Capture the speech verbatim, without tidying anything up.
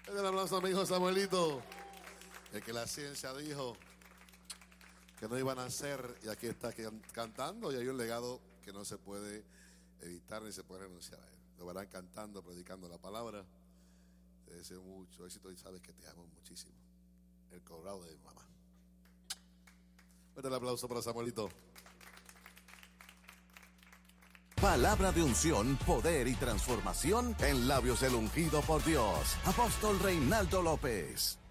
El aplauso a mi hijo Samuelito. El que la ciencia dijo que no iban a hacer, y aquí está cantando, y hay un legado que no se puede evitar ni se puede renunciar a él. Lo verán cantando, predicando la palabra. Te deseo mucho éxito y sabes que te amo muchísimo. El cobrado de mi mamá. Un aplauso para Samuelito. Palabra de unción, poder y transformación en labios del ungido por Dios. Apóstol Reinaldo López.